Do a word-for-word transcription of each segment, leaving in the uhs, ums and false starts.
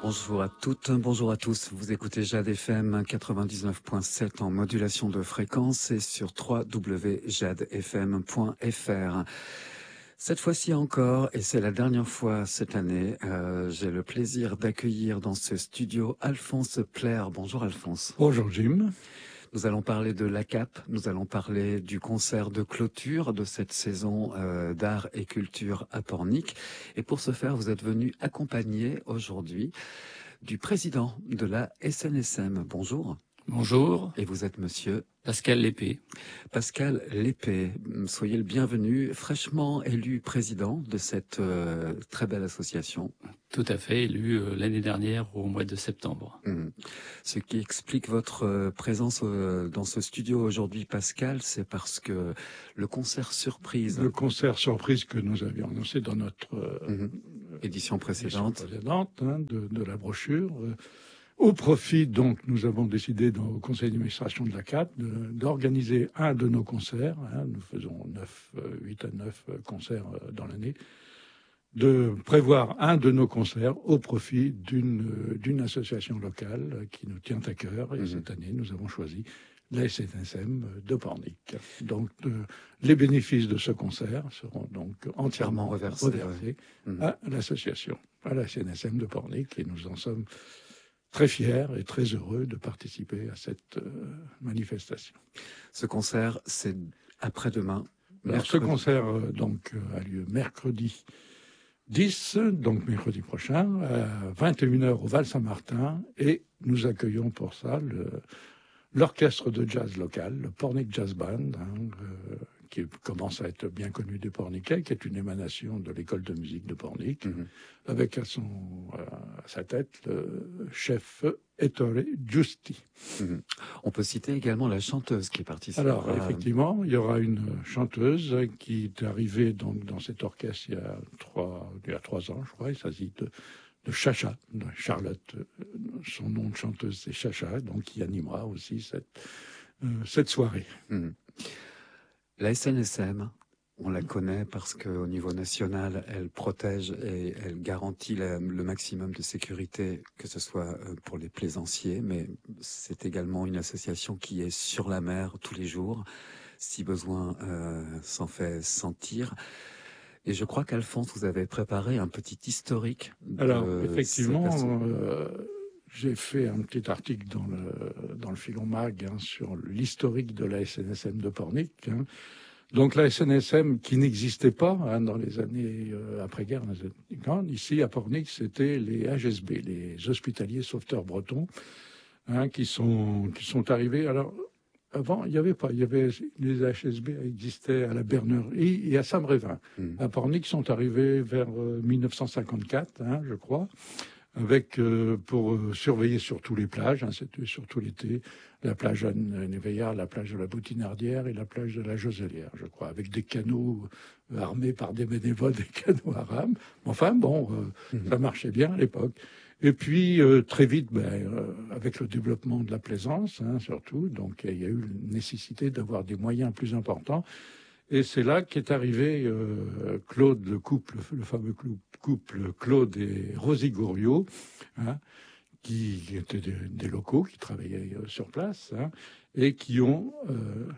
Bonjour à toutes, bonjour à tous. Vous écoutez Jade F M quatre-vingt-dix-neuf point sept en modulation de fréquence et sur w w w point jade f m point f r. Cette fois-ci encore, et c'est la dernière fois cette année, euh, j'ai le plaisir d'accueillir dans ce studio Alphonse Plaire. Bonjour Alphonse. Bonjour Jim. Nous allons parler de l'A C A P, nous allons parler du concert de clôture de cette saison euh, d'art et culture à Pornic. Et pour ce faire, vous êtes venu accompagner aujourd'hui du président de la S N S M. Bonjour. Bonjour. Et vous êtes monsieur Pascal Lépée. Pascal Lépée, soyez le bienvenu, fraîchement élu président de cette euh, très belle association. Tout à fait, élu euh, l'année dernière au mois de septembre. Mmh. Ce qui explique votre euh, présence euh, dans ce studio aujourd'hui, Pascal, c'est parce que le concert surprise... Le concert surprise que nous avions annoncé dans notre euh, mmh. édition précédente, édition précédente hein, de, de la brochure... Euh, Au profit, donc, nous avons décidé dans, au conseil d'administration de la C A P d'organiser un de nos concerts. Hein, nous faisons neuf, huit à neuf concerts dans l'année. De prévoir un de nos concerts au profit d'une d'une association locale qui nous tient à cœur. Et mmh. cette année, nous avons choisi la S N S M de Pornic. Donc, euh, les bénéfices de ce concert seront donc entièrement reversés, reversés ouais. mmh. à l'association, à la S N S M de Pornic. Et nous en sommes très fiers et très heureux de participer à cette euh, manifestation. Ce concert, c'est après-demain. Alors, ce concert euh, donc euh, a lieu mercredi dix, donc mercredi prochain, à vingt et une heures au Val-Saint-Martin, et nous accueillons pour ça le, l'orchestre de jazz local, le Pornic Jazz Band, hein, euh, qui commence à être bien connu des Pornicais, qui est une émanation de l'école de musique de Pornic, mmh. avec à, son, à sa tête le chef Ettore Giusti. Mmh. On peut citer également la chanteuse qui participe. Alors, à... effectivement, il y aura une chanteuse qui est arrivée donc, dans cet orchestre il y a trois, il y a trois ans, je crois. Il s'agit de, de Chacha, de Charlotte. Son nom de chanteuse, c'est Chacha, donc qui animera aussi cette, euh, cette soirée. Mmh. La S N S M, on la connaît parce qu'au niveau national, elle protège et elle garantit la, le maximum de sécurité, que ce soit pour les plaisanciers, mais c'est également une association qui est sur la mer tous les jours, si besoin euh, s'en fait sentir. Et je crois qu'Alphonse, vous avez préparé un petit historique. De Alors, effectivement, euh, j'ai fait un petit article dans le, dans le Filon Mag hein, sur l'historique de la S N S M de Pornic. Hein. Donc la S N S M qui n'existait pas hein, dans les années euh, après-guerre, ici à Pornic, c'était les H S B, les Hospitaliers Sauveteurs Bretons, hein, qui sont qui sont arrivés. Alors avant, il n'y avait pas, il y avait les H S B existaient à la Bernerie et à Sam-Révin. Mmh. À Pornic sont arrivés vers euh, mille neuf cent cinquante-quatre, hein, je crois. Avec euh, pour euh, surveiller surtout les plages, hein, c'était surtout l'été, la plage Anne-Néveillard, la plage de la Boutinardière et la plage de la Joselière, je crois, avec des canots euh, armés par des bénévoles, des canots à rame. Enfin bon, euh, mmh. ça marchait bien à l'époque. Et puis euh, très vite, ben, euh, avec le développement de la plaisance, hein, surtout, donc il y a eu la nécessité d'avoir des moyens plus importants. Et c'est là qu'est arrivé euh, Claude, le couple, le fameux couple Claude et Rosie Gouriot, hein, qui étaient des, des locaux, qui travaillaient euh, sur place, hein, et qui ont euh,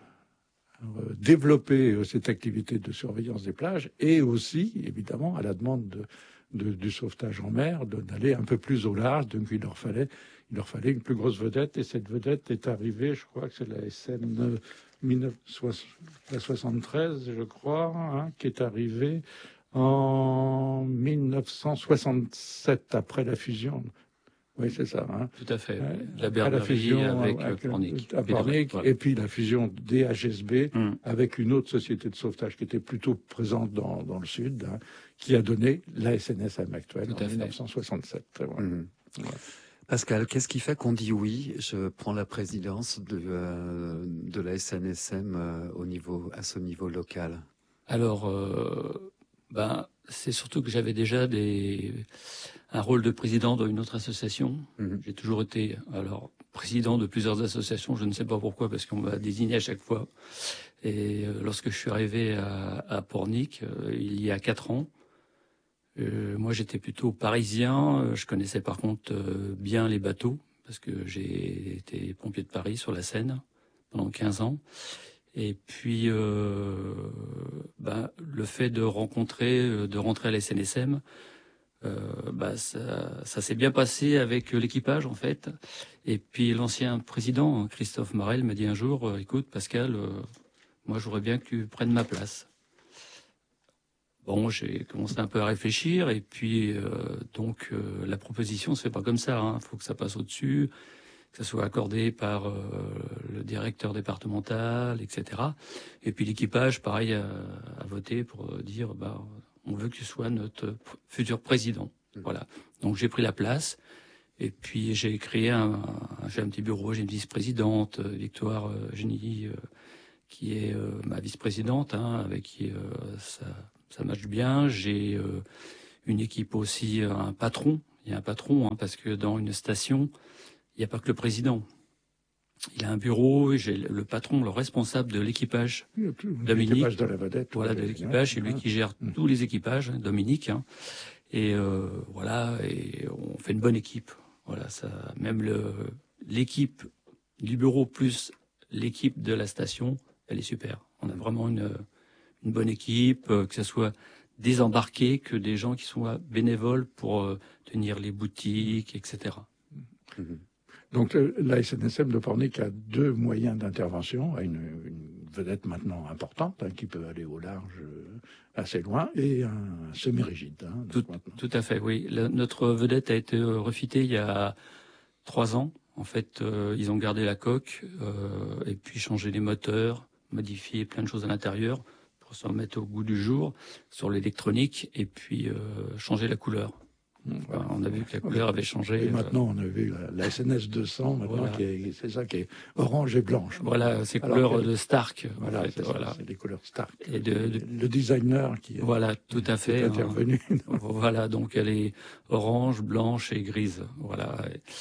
euh, développé euh, cette activité de surveillance des plages, et aussi, évidemment, à la demande de, de, du sauvetage en mer, de, d'aller un peu plus au large, donc il leur fallait, il leur fallait une plus grosse vedette, et cette vedette est arrivée, je crois que c'est la S N... Euh, mille neuf cent soixante-treize, je crois, hein, qui est arrivé en mille neuf cent soixante-sept, après la fusion. Oui, c'est ça. Hein. Tout à fait. La Bernerie la fusion avec, avec Pornic. À Pornic, voilà. Et puis la fusion des H S B mm. avec une autre société de sauvetage qui était plutôt présente dans, dans le sud, hein, qui a donné la S N S M actuelle Tout en mille neuf cent soixante-sept. Voilà. Mm. Voilà. Pascal, qu'est-ce qui fait qu'on dit oui, je prends la présidence de, euh, de la S N S M euh, au niveau, à ce niveau local? Alors, euh, ben, c'est surtout que j'avais déjà des, un rôle de président dans une autre association. Mm-hmm. J'ai toujours été alors président de plusieurs associations, je ne sais pas pourquoi, parce qu'on m'a désigné à chaque fois. Et euh, lorsque je suis arrivé à, à Pornic, euh, il y a quatre ans, Euh, moi, j'étais plutôt parisien. Je connaissais par contre euh, bien les bateaux parce que j'ai été pompier de Paris sur la Seine pendant quinze ans. Et puis, euh, bah, le fait de rencontrer, de rentrer à la S N S M, euh, bah, ça, ça s'est bien passé avec l'équipage en fait. Et puis l'ancien président Christophe Marel m'a dit un jour, écoute Pascal, euh, moi j'aurais bien que tu prennes ma place. Bon, j'ai commencé un peu à réfléchir et puis euh, donc euh, la proposition se fait pas comme ça. Il faut que ça passe au-dessus, que ça soit accordé par euh, le directeur départemental, et cetera. Et puis l'équipage, pareil, a, a voté pour dire, bah, on veut que tu sois notre futur président. Voilà. Donc j'ai pris la place. Et puis j'ai créé un, j'ai un petit bureau, j'ai une vice-présidente, Victoire euh, Génie, euh, qui est euh, ma vice-présidente, hein, avec qui euh, ça, ça marche bien. J'ai euh, une équipe aussi, un patron. Il y a un patron, hein, parce que dans une station, il n'y a pas que le président. Il a un bureau, j'ai le patron, le responsable de l'équipage, Dominique. L'équipage de la vedette. Voilà, de l'équipage, c'est lui qui gère mmh. tous les équipages, Dominique. Hein, et euh, voilà, et on fait une bonne équipe. Voilà, ça, même le, l'équipe du bureau plus l'équipe de la station, elle est super. On a vraiment une, une bonne équipe, que ce soit des embarqués que des gens qui sont bénévoles pour euh, tenir les boutiques, et cetera. Mmh. Donc la S N S M de Pornic a deux moyens d'intervention, a une, une vedette maintenant importante hein, qui peut aller au large euh, assez loin et un semi-rigide. Hein, tout, tout à fait, oui. La, notre vedette a été euh, refitée il y a trois ans. En fait, euh, ils ont gardé la coque euh, et puis changé les moteurs, modifié plein de choses à l'intérieur pour se remettre au goût du jour sur l'électronique et puis euh, changer la couleur. Enfin, on a vu que la couleur avait changé. Et maintenant, on a vu la, la S N S deux cents, maintenant, voilà. qui est, c'est ça qui est orange et blanche. Voilà, c'est couleurs de Stark. Voilà, en fait, c'est, voilà. Ça, c'est des couleurs Stark. Et de, de, le designer qui est, voilà, tout à fait, est intervenu. Hein. Voilà, donc elle est orange, blanche et grise. Voilà.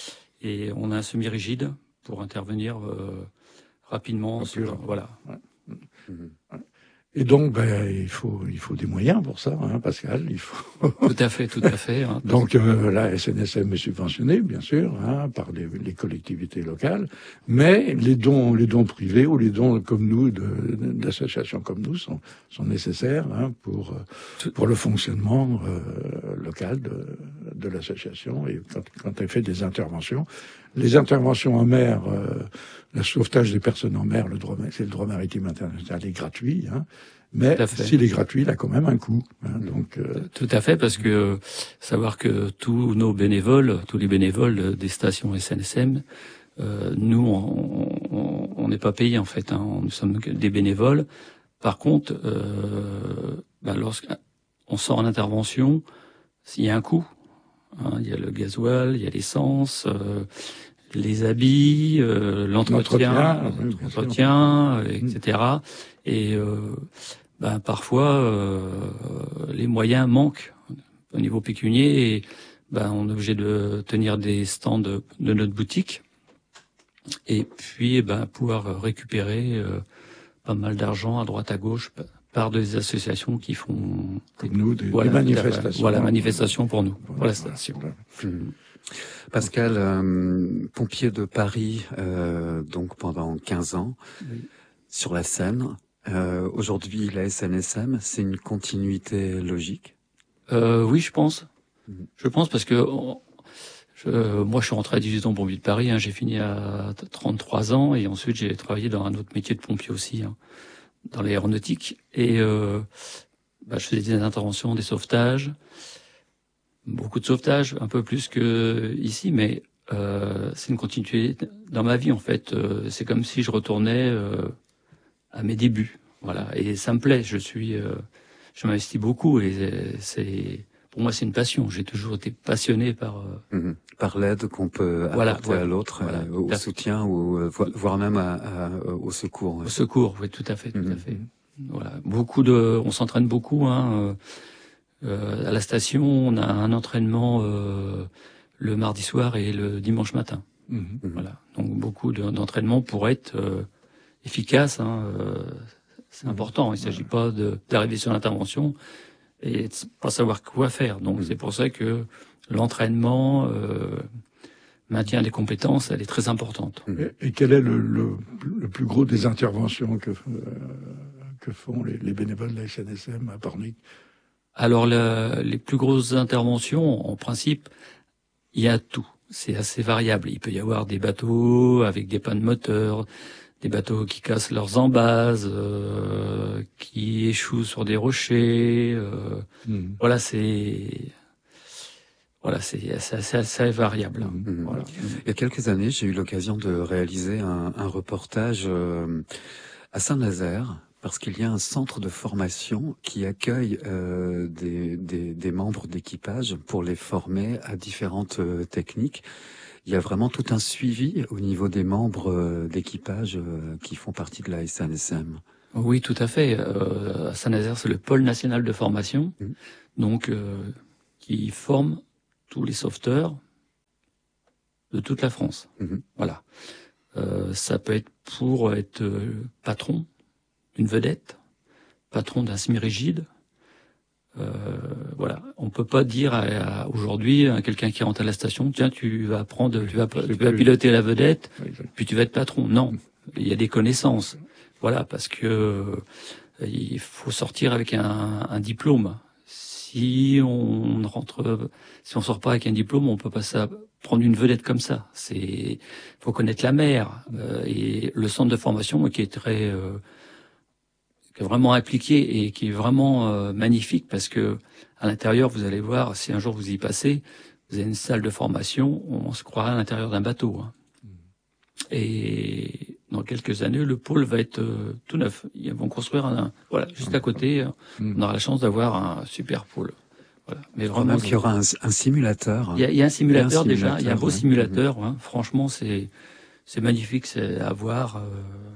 Et, et on a un semi-rigide pour intervenir euh, rapidement. Sur, voilà. Ouais. Mmh. Ouais. Et donc, ben, il faut, il faut des moyens pour ça, hein, Pascal. Il faut. Tout à fait, tout à fait. Hein, donc, euh, la S N S M est subventionnée, bien sûr, hein, par les, les collectivités locales, mais les dons, les dons privés ou les dons comme nous, de, d'associations comme nous, sont, sont nécessaires hein, pour, pour le fonctionnement euh, local de, de l'association. Et quand, quand elle fait des interventions, les interventions en mer, euh, le sauvetage des personnes en mer, le droit, c'est le droit maritime international, est gratuit. Hein, mais s'il est gratuit, il a quand même un coût. Hein, donc, euh... Tout à fait, parce que euh, savoir que tous nos bénévoles, tous les bénévoles des stations S N S M, euh, nous, on n'est pas payés en fait. Hein, nous sommes des bénévoles. Par contre, euh, ben, lorsqu'on sort en intervention, il y a un coût. Hein, il y a le gasoil, il y a l'essence, euh, les habits, euh, l'entretien, l'entretien, l'entretien et cetera. Et euh, ben, parfois, euh, les moyens manquent au niveau pécunier et ben, on est obligé de tenir des stands de, de notre boutique et puis ben, pouvoir récupérer euh, pas mal d'argent à droite à gauche par des associations qui font comme nous des, voilà, des manifestations. Voilà, manifestations pour nous, pour la station. Mmh. Pascal, euh, pompier de Paris, euh, donc pendant quinze ans, oui. sur la Seine. Euh, aujourd'hui, la S N S M, c'est une continuité logique euh, Oui, je pense. Mmh. Je pense parce que je, moi, je suis rentré à dix-huit ans pompier de Paris. Hein, j'ai fini à trente-trois ans et ensuite j'ai travaillé dans un autre métier de pompier aussi, hein, dans l'aéronautique. Et euh, bah, je faisais des interventions, des sauvetages. Beaucoup de sauvetage, un peu plus que ici, mais euh, c'est une continuité dans ma vie en fait. Euh, c'est comme si je retournais euh, à mes débuts, voilà. Et ça me plaît. Je suis, euh, je m'investis beaucoup et c'est, pour moi, c'est une passion. J'ai toujours été passionné par euh... mmh. par l'aide qu'on peut voilà, apporter voilà, à l'autre, voilà, euh, au soutien ou voire même à, à, au secours. Ouais. Au secours, oui, tout à fait, tout mmh. à fait. Voilà, beaucoup de, on s'entraîne beaucoup, hein. Euh, Euh, à la station, on a un entraînement euh, le mardi soir et le dimanche matin. Mmh. Voilà, donc beaucoup de, d'entraînement pour être euh, efficace. Hein, euh, c'est mmh. important. Il ne s'agit pas de, d'arriver sur l'intervention et pas savoir quoi faire. Donc, mmh. c'est pour ça que l'entraînement, euh, maintien des compétences, elle est très importante. Et, et quel est le, le, le plus gros des interventions que, euh, que font les, les bénévoles de la S N S M à Pornic? Alors, le, les plus grosses interventions, en principe, il y a tout. C'est assez variable. Il peut y avoir des bateaux avec des pannes moteurs, des bateaux qui cassent leurs embases, euh, qui échouent sur des rochers. Euh, mmh. Voilà, c'est voilà, c'est assez, assez variable. Mmh. Voilà. Il y a quelques années, j'ai eu l'occasion de réaliser un, un reportage euh, à Saint-Nazaire, parce qu'il y a un centre de formation qui accueille euh, des, des, des membres d'équipage pour les former à différentes euh, techniques. Il y a vraiment tout un suivi au niveau des membres euh, d'équipage euh, qui font partie de la S N S M. Oui, tout à fait. Euh, à Saint-Nazaire, c'est le pôle national de formation, mmh. donc euh, qui forme tous les sauveteurs de toute la France. Mmh. Voilà. Euh, ça peut être pour être euh, patron d'une vedette, patron d'un semi-rigide. Euh, voilà, on peut pas dire à, à, aujourd'hui à quelqu'un qui rentre à la station, tiens, tu vas prendre, tu vas, tu vas piloter la vedette, puis tu vas être patron. Non, il y a des connaissances. Voilà, parce que euh, il faut sortir avec un, un diplôme. Si on rentre, si on sort pas avec un diplôme, on peut pas ça, prendre une vedette comme ça. C'est, faut connaître la mer euh, et le centre de formation qui est très euh, qui est vraiment impliqué et qui est vraiment euh, magnifique parce que à l'intérieur, vous allez voir, si un jour vous y passez, vous avez une salle de formation, on se croirait à l'intérieur d'un bateau. Hein. Mmh. Et dans quelques années, le pôle va être euh, tout neuf. Ils vont construire un, voilà, juste à côté, mmh. on aura la chance d'avoir un super pôle. Voilà. Mais vraiment, même qu'il y aura un, un simulateur. Il y a, il y a un simulateur, il y a un déjà, simulateur, il y a un beau ouais. simulateur. Mmh. Hein. Franchement, c'est c'est magnifique, c'est à voir. Euh,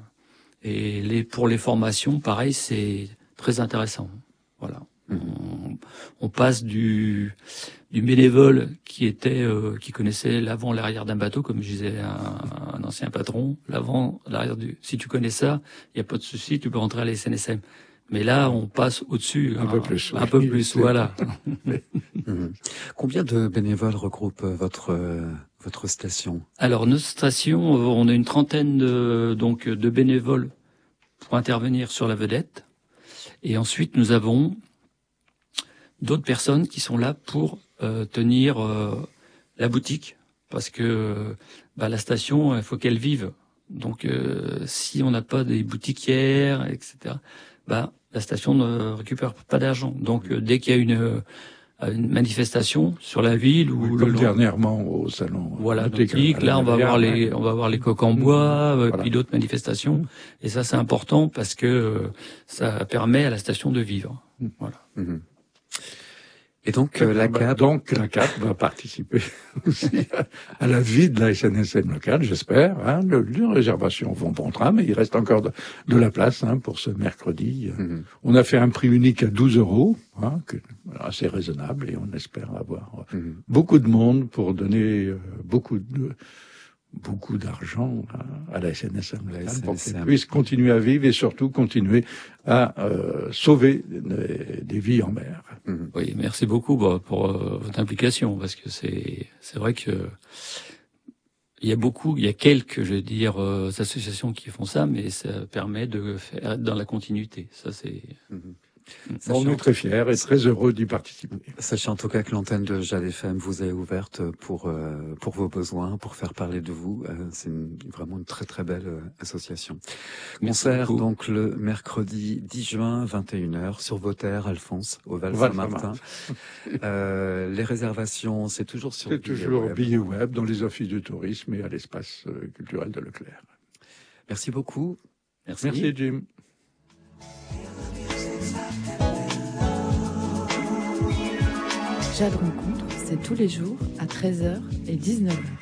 Et les, pour les formations, pareil, c'est très intéressant. Voilà. Mmh. On, on passe du, du bénévole qui était, euh, qui connaissait l'avant, l'arrière d'un bateau, comme je disais un, un ancien patron, l'avant, l'arrière du. Si tu connais ça, il y a pas de souci, tu peux rentrer à la S N S M. Mais là, on passe au-dessus. Un hein, peu plus. Un oui. peu plus, voilà. Mmh. Combien de bénévoles regroupe votre euh, votre station? Alors, notre station, on a une trentaine de, donc, de bénévoles pour intervenir sur la vedette. Et ensuite, nous avons d'autres personnes qui sont là pour euh, tenir euh, la boutique. Parce que bah, la station, il faut qu'elle vive. Donc, euh, si on n'a pas des boutiquières, et cetera, bah, la station ne récupère pas d'argent. Donc, euh, dès qu'il y a une... une manifestation sur la ville ou oui, comme le dernièrement au salon voilà nautique, là on va voir les on va voir les coques en bois mmh, voilà. Puis d'autres manifestations mmh. Et ça c'est important parce que euh, ça permet à la station de vivre mmh. Voilà. Mmh. Et donc euh, la C A P donc la C A P va participer aussi à la vie de la S N S M locale, j'espère. Hein. Le, les réservations vont bon train, mais il reste encore de, de la place hein, pour ce mercredi. Mm-hmm. On a fait un prix unique à douze euros, hein, que, assez raisonnable, et on espère avoir mm-hmm. beaucoup de monde pour donner euh, beaucoup de beaucoup d'argent à, à la S N S M locale pour qu'elle puisse continuer à vivre et surtout continuer à euh, sauver des, des vies en mer. Mmh. Oui, merci beaucoup bah, pour euh, votre implication parce que c'est c'est vrai que il y a beaucoup, il y a quelques, je veux dire, euh, associations qui font ça, mais ça permet de faire être dans la continuité. Ça c'est. Mmh. Bon, on est très fiers et très heureux d'y participer. Sachez en tout cas que l'antenne de Jade F M vous est ouverte pour euh, pour vos besoins, pour faire parler de vous. Euh, c'est une, vraiment une très très belle euh, association. Merci Concert beaucoup. Donc le mercredi dix juin, vingt et une heures, sur vos terres, Alphonse, au Val-Saint-Martin. euh, les réservations, c'est toujours sur C'est toujours web. Billet web dans les offices de tourisme et à l'espace euh, culturel de Leclerc. Merci beaucoup. Merci, Merci Jim. Jade Rencontre, c'est tous les jours à treize heures et dix-neuf heures.